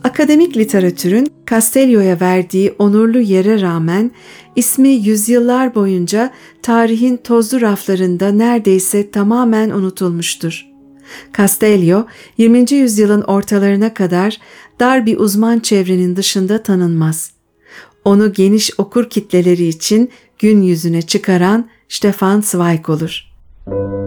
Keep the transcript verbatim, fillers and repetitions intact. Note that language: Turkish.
Akademik literatürün Castellio'ya verdiği onurlu yere rağmen ismi yüzyıllar boyunca tarihin tozlu raflarında neredeyse tamamen unutulmuştur. Castellio, yirminci yüzyılın ortalarına kadar dar bir uzman çevrenin dışında tanınmaz. Onu geniş okur kitleleri için gün yüzüne çıkaran Stefan Zweig olur.